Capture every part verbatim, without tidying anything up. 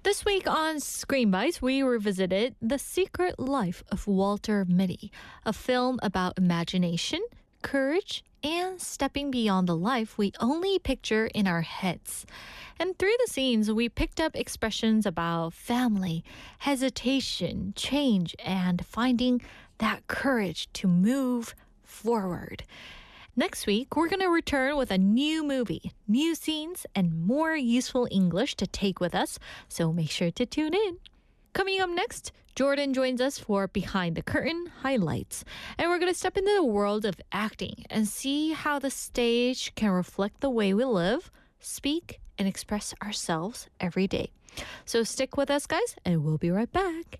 This week on Screen Bites, we revisited The Secret Life of Walter Mitty, a film about imagination, courage, and stepping beyond the life we only picture in our heads. And through the scenes, we picked up expressions about family, hesitation, change, and finding that courage to move forward. Next week, we're going to return with a new movie, new scenes, and more useful English to take with us, so make sure to tune in. Coming up next, Jordan joins us for Behind the Curtain highlights, and we're going to step into the world of acting and see how the stage can reflect the way we live, speak, and express ourselves every day. So stick with us, guys, and we'll be right back.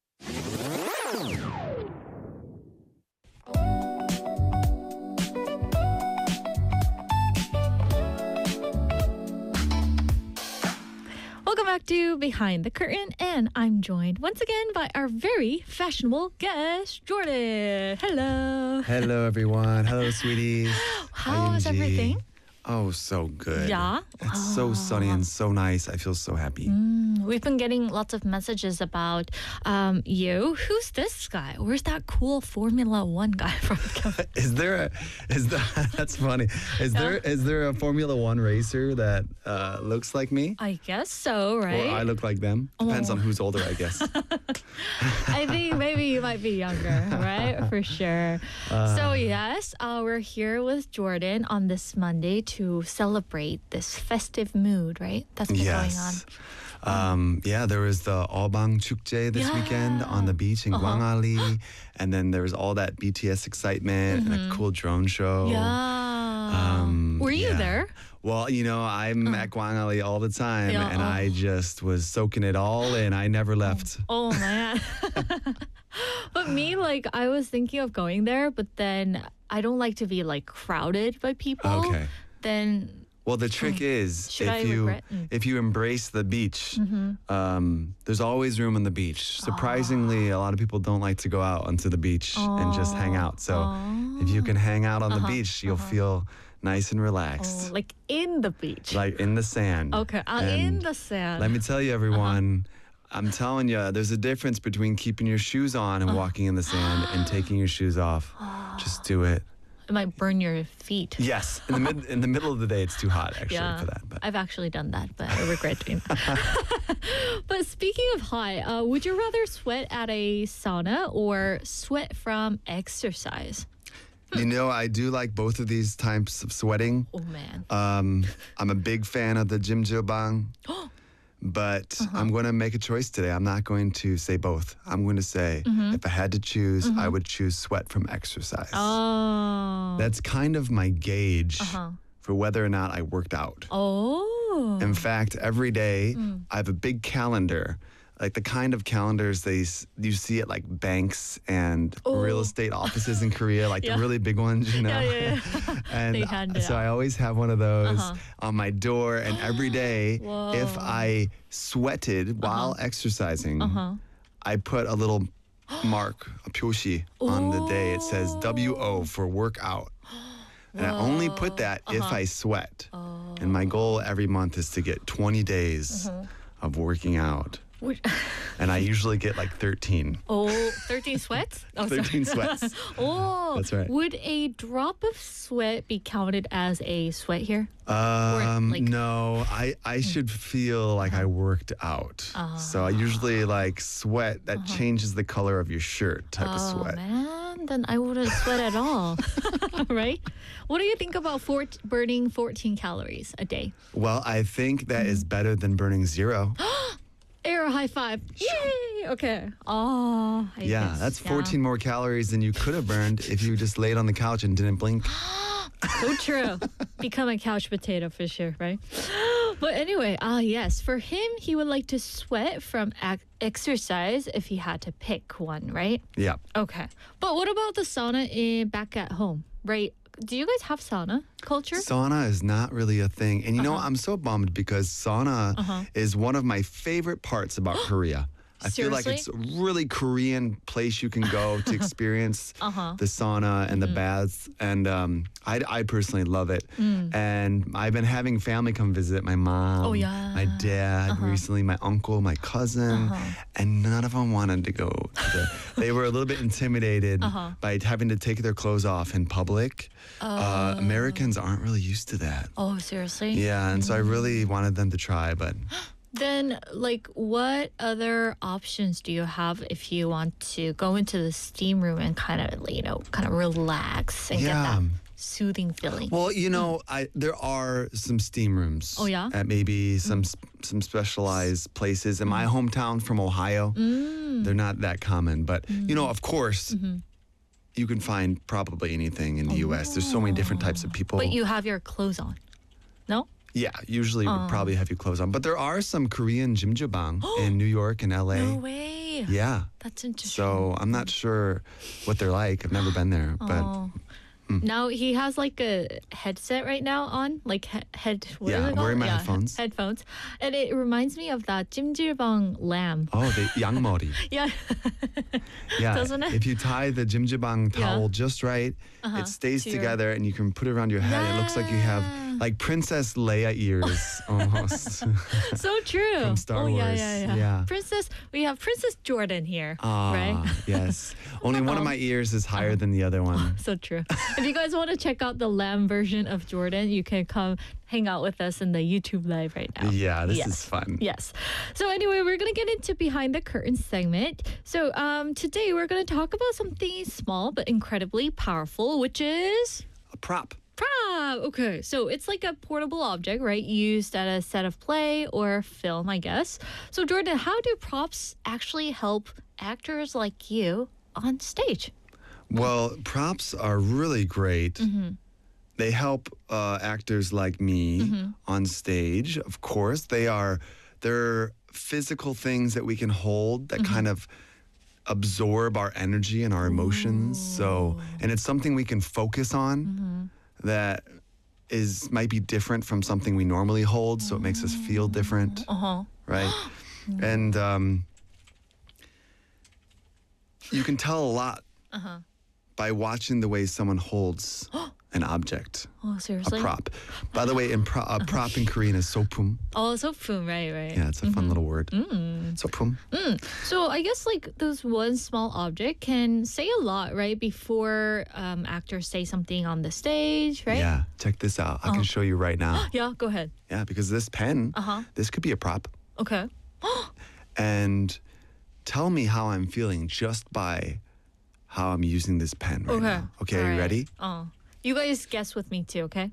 Welcome back to Behind the Curtain, and I'm joined once again by our very fashionable guest, Jordan. Hello. Hello, everyone. Hello, sweeties. How is I M G. everything? Oh, so good. Yeah? It's Oh. so sunny and so nice. I feel so happy. Mm, we've been getting lots of messages about um, you. Who's this guy? Where's that cool Formula One guy from? Is there a, is there, that's funny. Is there is there a Formula One racer that uh, looks like me? I guess so, right? Or I look like them? Depends Oh. on who's older, I guess. I think maybe you might be younger, right? For sure. Uh. so, yes, uh, we're here with Jordan on this Monday to celebrate this festive mood, right? That's been going on. Yes. Um, yeah, there was the Albang Chukje this Yeah. weekend on the beach in Uh-huh. Gwangali. And then there was all that B T S excitement and a cool drone show. Yeah. Um, Were you yeah. there? Well, you know, I'm at Gwangali all the time, Yeah, and oh. I just was soaking it all in. I never left. Oh, man. But me, like, I was thinking of going there, but then I don't like to be, like, crowded by people. Okay. Then, Well, the trick is Should if I you regret? Mm. if you embrace the beach, um, there's always room on the beach. Surprisingly, a lot of people don't like to go out onto the beach and just hang out. So if you can hang out on the beach, you'll feel nice and relaxed, oh, like, in the beach. like in the sand. Okay, uh, in And the sand. Let me tell you, everyone. I'm telling you, there's a difference between keeping your shoes on and walking in the sand and taking your shoes off. Just do it. It might burn your feet. Yes, in the mid, in the middle of the day, it's too hot actually Yeah, for that. But I've actually done that, but I regret doing that. But speaking of hot, uh, would you rather sweat at a sauna or sweat from exercise? you know, I do like both of these types of sweating. Oh, man. Um, I'm a big fan of the jjimjilbang, but I'm going to make a choice today. I'm not going to say both. I'm going to say if I had to choose, I would choose sweat from exercise. Oh. That's kind of my gauge Uh-huh. for whether or not I worked out. Oh. In fact, every day Mm. I have a big calendar, like the kind of calendars they s- you see at like banks and real Oh. estate offices in Korea, like Yeah. the really big ones, you know. Yeah, yeah, yeah. and They hand it so out. I always have one of those Uh-huh. on my door, and every day, if Whoa. Uh-huh. I sweated while exercising, I put a little mark, a pyoshi, on the day. It says W O for workout. And I only put that if Uh-huh. I sweat. Oh. And my goal every month is to get twenty days Uh-huh. of working out. Would- And I usually get like thirteen. oh, thirteen sweats? Oh, sorry. thirteen sweats. Oh, That's right. Would a drop of sweat be counted as a sweat here? Um, like- no, I, I should feel like I worked out. So I usually like sweat that changes the color of your shirt type of Oh, sweat. man, then I wouldn't sweat at all, right? What do you think about four, burning fourteen calories a day? Well, I think that is better than burning zero. Air high five. Yay! Okay. Oh, I Yeah, guess, that's yeah. fourteen more calories than you could have burned if you just laid on the couch and didn't blink. So true. Become a couch potato for sure, right? But anyway, ah, uh, yes, for him, he would like to sweat from ac- exercise if he had to pick one, right? Yeah. Okay. But what about the sauna in back at home, right? Do you guys have sauna culture? Sauna is not really a thing. And you know, I'm so bummed because sauna Uh-huh. is one of my favorite parts about Korea. I feel like it's a really Korean place you can go to experience Uh-huh. the sauna and the baths. And um, I, I personally love it. And I've been having family come visit, my mom, Oh, yeah. my my dad, uh-huh. recently my uncle, my cousin, Uh-huh. and none of them wanted to go. To the, they were a little bit intimidated Uh-huh. by having to take their clothes off in public. Uh, Americans aren't really used to that. Oh, seriously? Yeah, and so I really wanted them to try, but Then, like, what other options do you have if you want to go into the steam room and kind of, you know, kind of relax and get Yeah. that soothing feeling? well, you know, I there are some steam rooms. Oh, yeah? At maybe some s- some specialized places in my hometown from Ohio. Mm. They're not that common, but you know, of course, Mm-hmm. you can find probably anything in the U S. There's so many different types of people. But you have your clothes on. No? yeah, usually Oh. would probably have your clothes on, but there are some Korean jjimjilbang in New York and L A. No way. Yeah. That's interesting. So I'm not sure what they're like. I've never been there, but Oh. Now he has like a headset right now on, like he- head. What Yeah, is it I'm wearing called? my headphones. Headphones, and it reminds me of that Jimjilbang lamb. oh, the yangmori. Yeah. Yeah. Doesn't it? If you tie the jimjilbang towel just right, Uh-huh. it stays To your- together and you can put it around your head. It looks like you have Yeah. like Princess Leia ears almost. So true. From Star oh, Yeah, Wars. yeah, yeah. Yeah. Princess, we have Princess Jordan here, Ah, right? yes. Only one of my ears is higher than the other one. So true. If you guys want to check out the lamb version of Jordan, you can come hang out with us in the YouTube live right now. Yeah, this Yes. is fun. Yes. So anyway, we're gonna get into behind the curtains segment. So um, today we're gonna talk about something small but incredibly powerful, which is A prop. prop. Okay, so it's like a portable object, right? Used at a set of play or film, I guess. So Jordan, how do props actually help actors like you on stage? Well, props are really great. Mm-hmm. They help uh, actors like me Mm-hmm. on stage. Of course, they are they're physical things that we can hold that Mm-hmm. kind of absorb our energy and our emotions. So, and it's something we can focus on Mm-hmm. that is might be different from something we normally hold. So it makes us feel different, Uh huh. right? And um, you can tell a lot Uh-huh. by watching the way someone holds an object, Oh, a seriously? prop. By the way, in pro- a prop in Korean is sopum. Oh, soapfum, right, right. Yeah, it's a fun little word. Mm. Sopum. So I guess like those one small object can say a lot, right? Before um, actors say something on the stage, right? Yeah, check this out. I can show you right now. Yeah, go ahead. Yeah, because this pen, Uh-huh. this could be a prop. Okay. And tell me how I'm feeling just by how I'm using this pen right Okay. now. Okay, are you Alright. ready? Oh. You guys guess with me too, okay?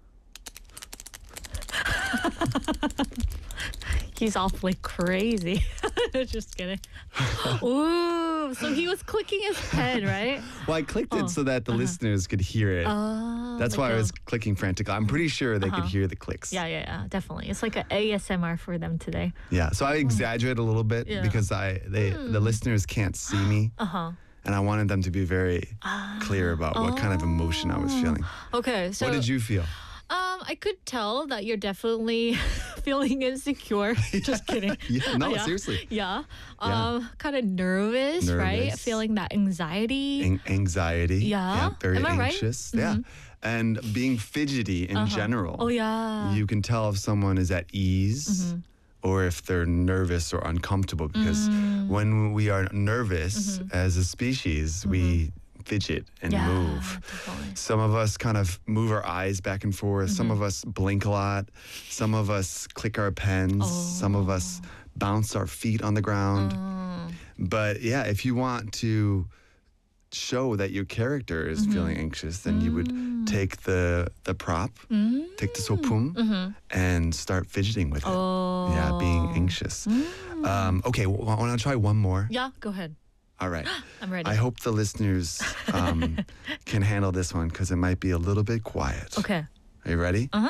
He's awfully crazy. Just kidding. Ooh, so he was clicking his pen, right? Well, I clicked it so that the listeners could hear it. Oh, That's like why I a- was clicking frantically. I'm pretty sure they could hear the clicks. Yeah, yeah, yeah, definitely. It's like a A S M R for them today. Yeah, so I exaggerate a little bit Yeah. because I they the listeners can't see me, Uh huh. and I wanted them to be very clear about what kind of emotion I was feeling. Okay, so What did you feel? Um, I could tell that you're definitely feeling insecure. Just kidding. Yeah, no, seriously. Yeah. Um, kind of nervous, right? Nervous. Feeling that anxiety. An- anxiety. Yeah. very Am I right? anxious. Yeah, and being fidgety in general. Oh yeah. You can tell if someone is at ease. Mm-hmm. Or if they're nervous or uncomfortable, because Mm. when we are nervous as a species, we fidget and Mm-hmm. yeah. move. Definitely. Some of us kind of move our eyes back and forth. Some Mm-hmm. of us blink a lot. Some of us click our pens. Some of us bounce our feet on the ground. Mm. But yeah, if you want to show that your character is Mm-hmm. feeling anxious, then you would take the the prop, take the sopum, and start fidgeting with it. Mm-hmm. Oh. Mm. Yeah, being anxious. Um, okay, well, I want to try one more. Yeah. Go ahead. All right. I'm ready. I hope the listeners um, can handle this one because it might be a little bit quiet. Okay. Are you ready? Uh huh.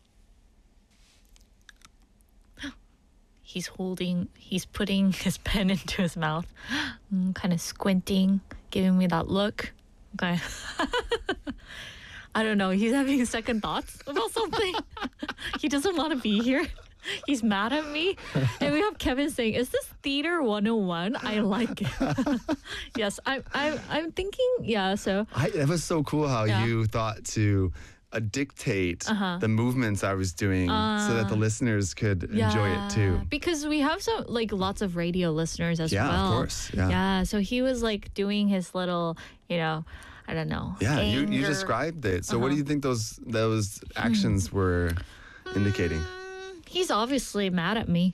He's holding, he's putting his pen into his mouth, mm, kind of squinting, giving me that look. Okay. I don't know. He's having second thoughts about something. He doesn't want to be here. He's mad at me. And we have Kevin saying, is this Theater one oh one? I like it. Yes, I'm, I'm, I'm thinking, yeah, so. I, it was so cool how Yeah. you thought to uh, dictate the movements I was doing so that the listeners could enjoy it too. Because we have some like lots of radio listeners as Yeah, well. of course. Yeah. Yeah. So he was like doing his little, you know, I don't know. Yeah, you, you anger. described it. So what do you think those those actions were indicating? He's obviously mad at me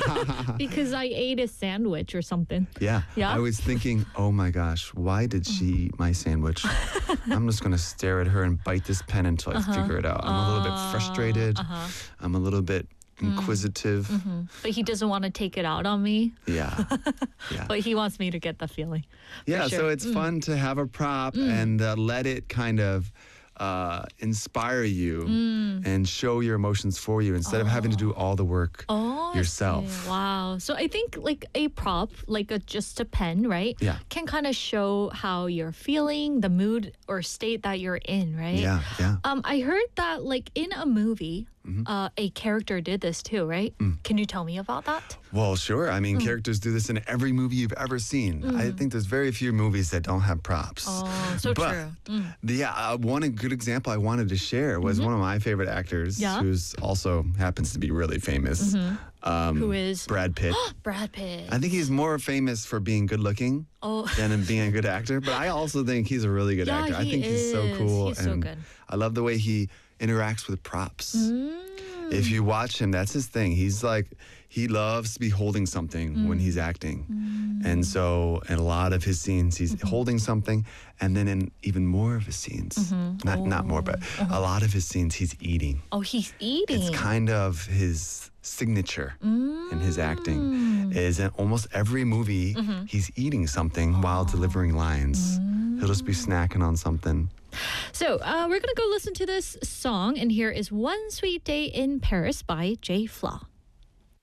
because I ate a sandwich or something. Yeah. Yeah? I was thinking, oh my gosh, why did she eat my sandwich? I'm just going to stare at her and bite this pen until I figure it out. I'm a little bit frustrated. I'm a little bit inquisitive. Mm-hmm. But he doesn't want to take it out on me. Yeah. Yeah. But he wants me to get the feeling. Yeah. sure. So it's fun to have a prop and uh, let it kind of uh, inspire you and show your emotions for you instead of having to do all the work Oh, I yourself. see. Wow. So I think like a prop, like a just a pen, right? Yeah. Can kind of show how you're feeling, the mood or state that you're in, right? Yeah. Yeah. Um, I heard that like in a movie, uh, a character did this too, right? Can you tell me about that? Well, sure. I mean, Mm. characters do this in every movie you've ever seen. I think there's very few movies that don't have props. Oh, so but true. Mm. The, yeah, uh, one good example I wanted to share was one of my favorite actors, Yeah. who's also happens to be really famous. Um, Who is? Brad Pitt. Brad Pitt. I think he's more famous for being good looking Oh. than in being a good actor, but I also think he's a really good Yeah, actor. I he think he's so is. cool. He's so and good. I love the way he interacts with props. Mm. If you watch him, that's his thing. He's like, he loves to be holding something when he's acting. And so in a lot of his scenes, he's holding something. And then in even more of his scenes, not, not more, but a lot of his scenes, he's eating. Oh, he's eating. It's kind of his signature in his acting is in almost every movie, he's eating something while delivering lines. He'll just be snacking on something. So uh, we're going to go listen to this song. And here is One Sweet Day in Paris by J. Flaw.